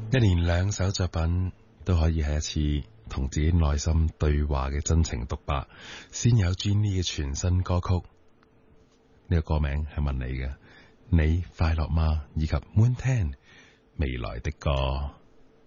一連兩首作品都可以係一次同自己內心對話嘅真情獨白。先有 Jenny 嘅全新歌曲，呢個歌名係問你嘅，你快樂嗎？以及 Moon Ten 未來的歌。